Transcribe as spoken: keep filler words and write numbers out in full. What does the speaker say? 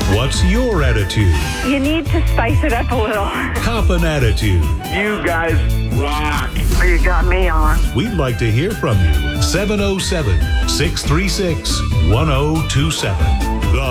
What's your attitude? You need to spice it up a little. Cop an attitude. You guys rock. You got me on. We'd like to hear from you. seven oh seven, six three six, one oh two seven.